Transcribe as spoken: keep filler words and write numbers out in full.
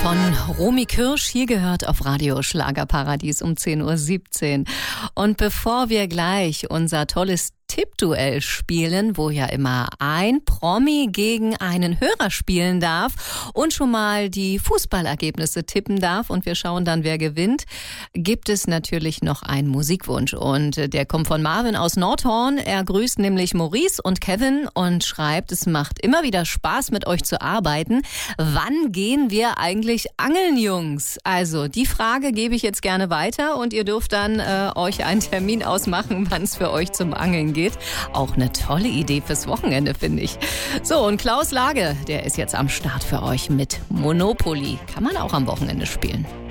von Romy Kirsch, hier gehört auf Radio Schlagerparadies um zehn Uhr siebzehn. Und bevor wir gleich unser tolles Tippduell spielen, wo ja immer ein Promi gegen einen Hörer spielen darf und schon mal die Fußballergebnisse tippen darf und wir schauen dann, wer gewinnt, gibt es natürlich noch einen Musikwunsch und der kommt von Marvin aus Nordhorn. Er grüßt nämlich Maurice und Kevin und schreibt, es macht immer wieder Spaß mit euch zu arbeiten. Wann gehen wir eigentlich angeln, Jungs? Also die Frage gebe ich jetzt gerne weiter und ihr dürft dann äh, euch einen Termin ausmachen, wann es für euch zum Angeln geht. Auch eine tolle Idee fürs Wochenende, finde ich. So, und Klaus Lage, der ist jetzt am Start für euch mit Monopoly. Kann man auch am Wochenende spielen.